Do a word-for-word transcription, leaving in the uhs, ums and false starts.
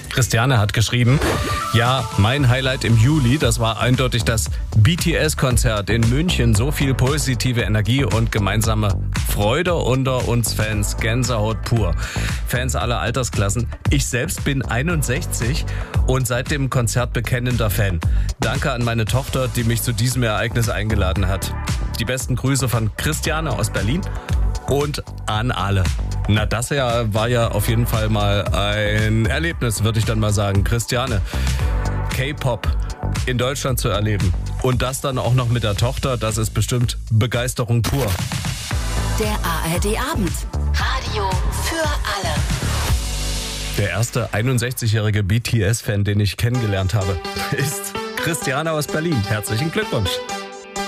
Christiane hat geschrieben, ja, mein Highlight im Juli, das war eindeutig das B T S-Konzert in München. So viel positive Energie und gemeinsame Freude unter uns Fans. Gänsehaut pur. Fans aller Altersklassen. Ich selbst bin einundsechzig und seit dem Konzert bekennender Fan. Danke an meine Tochter, die mich zu diesem Ereignis eingeladen hat. Die besten Grüße von Christiane aus Berlin und an alle. Na, das ja war ja auf jeden Fall mal ein Erlebnis, würde ich dann mal sagen. Christiane, K-Pop in Deutschland zu erleben und das dann auch noch mit der Tochter, das ist bestimmt Begeisterung pur. Der A R D-Abend. Radio für alle. Der erste einundsechzigjährige B T S-Fan, den ich kennengelernt habe, ist Christiane aus Berlin. Herzlichen Glückwunsch.